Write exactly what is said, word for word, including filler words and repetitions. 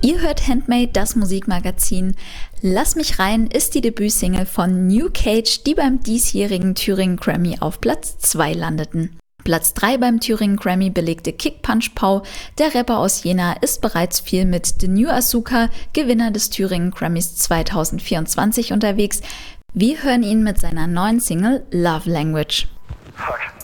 Ihr hört Handmade, das Musikmagazin. Lass mich rein ist die Debütsingle von New Cage, die beim diesjährigen Thüringen Grammy auf Platz zwei landeten. Platz drei beim Thüringen Grammy belegte Kick Punch Pow. Der Rapper aus Jena ist bereits viel mit The New Asuka, Gewinner des Thüringen Grammys zwanzig vierundzwanzig, unterwegs. Wir hören ihn mit seiner neuen Single Love Language. Fuck.